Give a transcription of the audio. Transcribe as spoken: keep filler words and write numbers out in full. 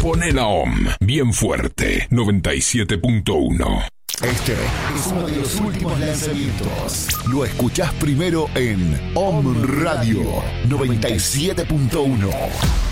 Poné la O M bien fuerte, noventa y siete punto uno. Este es uno de los últimos lanzamientos. Lo escuchás primero en O M Radio noventa y siete punto uno.